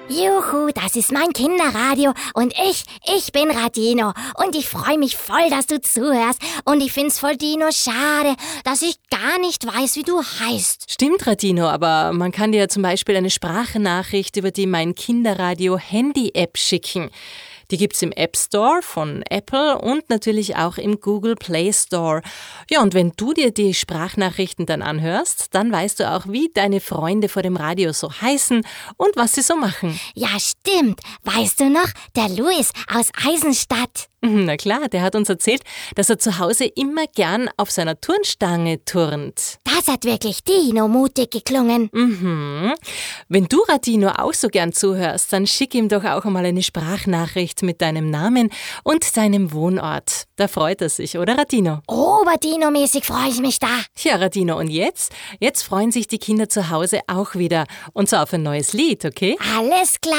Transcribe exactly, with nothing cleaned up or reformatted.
Juhu, das ist mein Kinderradio und ich, ich bin Radino und ich freue mich voll, dass du zuhörst und ich find's voll Dino schade, dass ich gar nicht weiß, wie du heißt. Stimmt, Radino, aber man kann dir ja zum Beispiel eine Sprachnachricht über die Mein Kinderradio Handy-App schicken. Die gibt's im App Store von Apple und natürlich auch im Google Play Store. Ja, und wenn du dir die Sprachnachrichten dann anhörst, dann weißt du auch, wie deine Freunde vor dem Radio so heißen und was sie so machen. Ja, stimmt. Weißt du noch, der Luis aus Eisenstadt. Na klar, der hat uns erzählt, dass er zu Hause immer gern auf seiner Turnstange turnt. Das hat wirklich Dino-mutig geklungen. Mhm. Wenn du Radino auch so gern zuhörst, dann schick ihm doch auch einmal eine Sprachnachricht mit deinem Namen und deinem Wohnort. Da freut er sich, oder Radino? Oberdino-mäßig freue ich mich da. Ja, Radino, und jetzt? Jetzt freuen sich die Kinder zu Hause auch wieder. Und zwar auf ein neues Lied, okay? Alles klar.